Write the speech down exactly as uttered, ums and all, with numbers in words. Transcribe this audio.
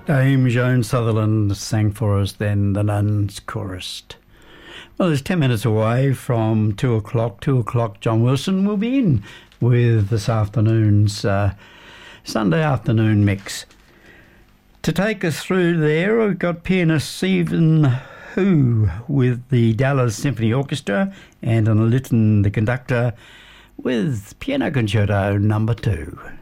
Dame Joan Sutherland sang for us then, the Nuns chorused. Well, it's ten minutes away from two o'clock. Two o'clock, John Wilson will be in with this afternoon's uh, Sunday afternoon mix. To take us through there, we've got pianist Stephen Hu with the Dallas Symphony Orchestra and on Lytton, the conductor, with Piano Concerto number two.